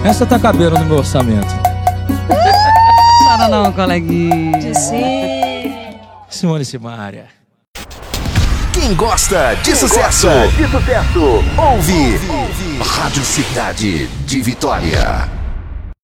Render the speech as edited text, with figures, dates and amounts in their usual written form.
Essa tá cabendo no meu orçamento. Chora não, coleguinha. Sim. Simone Simaria. Quem gosta de sucesso, ouve Rádio Cidade de Vitória.